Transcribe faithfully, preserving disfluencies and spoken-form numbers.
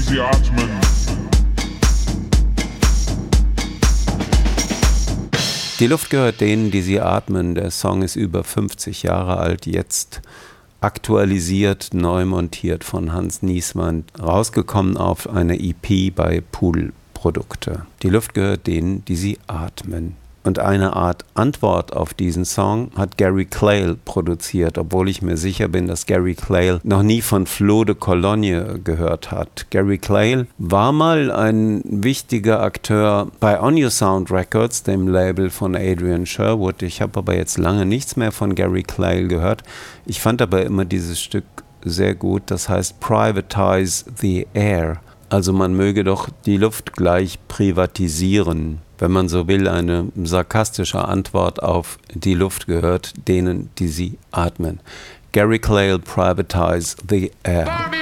sie atmen. Die Luft gehört denen, die sie atmen. Der Song ist über fünfzig Jahre alt, jetzt aktualisiert, neu montiert von Hans Niesmann, rausgekommen auf eine E P bei Pool Produkte. Die Luft gehört denen, die sie atmen. Und eine Art Antwort auf diesen Song hat Gary Clayle produziert, obwohl ich mir sicher bin, dass Gary Clayle noch nie von Flo de Cologne gehört hat. Gary Clayle war mal ein wichtiger Akteur bei On Your Sound Records, dem Label von Adrian Sherwood. Ich habe aber jetzt lange nichts mehr von Gary Clayle gehört. Ich fand aber immer dieses Stück sehr gut, das heißt Privatize the Air. Also man möge doch die Luft gleich privatisieren. Wenn man so will, eine sarkastische Antwort auf die Luft gehört denen, die sie atmen. Gary Clayle, Privatize the Air.